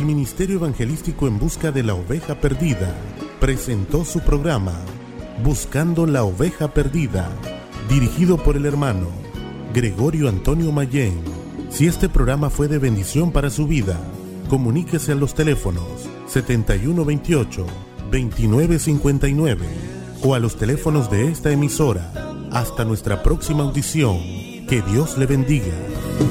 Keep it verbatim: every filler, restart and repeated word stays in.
el Ministerio Evangelístico En Busca de la Oveja Perdida presentó su programa Buscando la Oveja Perdida, dirigido por el hermano Gregorio Antonio Mayén. Si este programa fue de bendición para su vida, comuníquese a los teléfonos setenta y uno veintiocho, veintinueve cincuenta y nueve o a los teléfonos de esta emisora. Hasta nuestra próxima audición. Que Dios le bendiga.